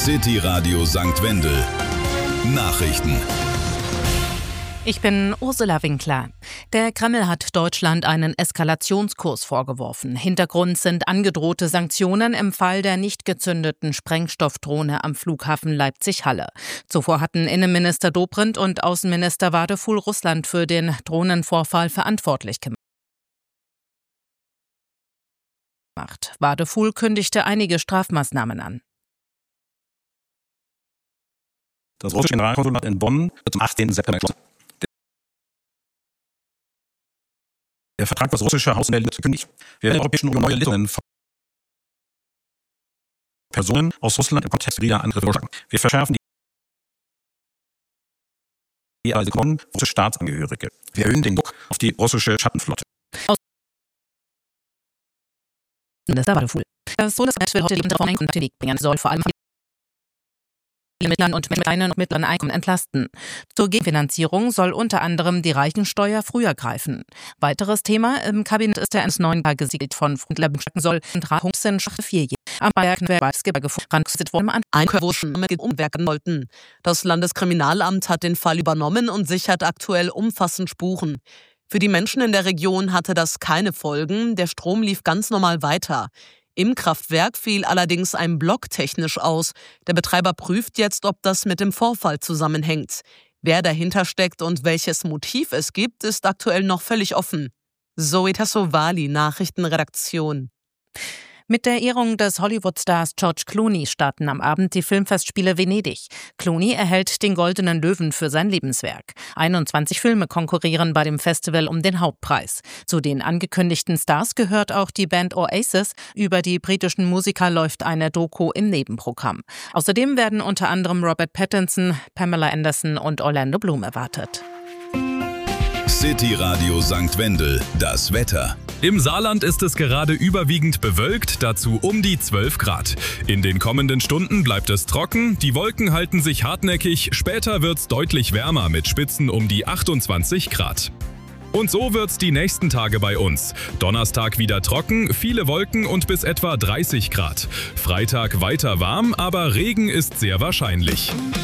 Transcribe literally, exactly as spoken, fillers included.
City Radio Sankt Wendel. Nachrichten. Ich bin Ursula Winkler. Der Kreml hat Deutschland einen Eskalationskurs vorgeworfen. Hintergrund sind angedrohte Sanktionen im Fall der nicht gezündeten Sprengstoffdrohne am Flughafen Leipzig-Halle. Zuvor hatten Innenminister Dobrindt und Außenminister Wadefuhl Russland für den Drohnenvorfall verantwortlich gemacht. Wadefuhl kündigte einige Strafmaßnahmen an. Das russische Generalkonsulat in Bonn wird am achtzehnten September geschlossen. Der Vertrag für das russische Außenwelt wird gekündigt. Wir werden in der Europäischen Union neue Listungen von Personen aus Russland im Kontext vieler Angriffe vorschlagen. Wir verschärfen die Einreise von russische Staatsangehörige. Wir erhöhen den Druck auf die russische Schattenflotte. Minister Wadefuhl. Das Bundesrat will heute die Reformen auf den Weg bringen, soll vor allem Mittleren und kleinen und mittleren Einkommen entlasten. Zur Gegenfinanzierung soll unter anderem die Reichensteuer früher greifen. Weiteres Thema: Im Kabinett ist der eins neun gesiegelt von Grundlagen soll Drahungsen vier am Bayern-Gebirge gefunden an Einwurschen mit umwerken wollten. Das Landeskriminalamt hat den Fall übernommen und sichert aktuell umfassend Spuren. Für die Menschen in der Region hatte das keine Folgen. Der Strom lief ganz normal weiter. Im Kraftwerk fiel allerdings ein Block technisch aus. Der Betreiber prüft jetzt, ob das mit dem Vorfall zusammenhängt. Wer dahinter steckt und welches Motiv es gibt, ist aktuell noch völlig offen. Zoe Tassovali, Nachrichtenredaktion. Mit der Ehrung des Hollywood-Stars George Clooney starten am Abend die Filmfestspiele Venedig. Clooney erhält den Goldenen Löwen für sein Lebenswerk. einundzwanzig Filme konkurrieren bei dem Festival um den Hauptpreis. Zu den angekündigten Stars gehört auch die Band Oasis. Über die britischen Musiker läuft eine Doku im Nebenprogramm. Außerdem werden unter anderem Robert Pattinson, Pamela Anderson und Orlando Bloom erwartet. City Radio Sankt Wendel, das Wetter. Im Saarland ist es gerade überwiegend bewölkt, dazu um die zwölf Grad. In den kommenden Stunden bleibt es trocken, die Wolken halten sich hartnäckig, später wird's deutlich wärmer mit Spitzen um die achtundzwanzig Grad. Und so wird's die nächsten Tage bei uns. Donnerstag wieder trocken, viele Wolken und bis etwa dreißig Grad. Freitag weiter warm, aber Regen ist sehr wahrscheinlich.